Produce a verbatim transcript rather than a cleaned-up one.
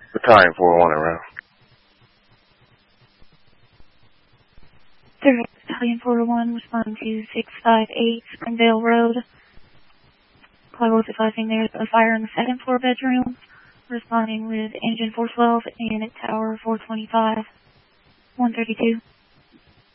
Battalion four one around. third Battalion four one, responding to six five eight Springdale Road. Call was advising there's a fire in the second floor bedroom. Responding with engine four twelve and tower four twenty-five. one thirty-two.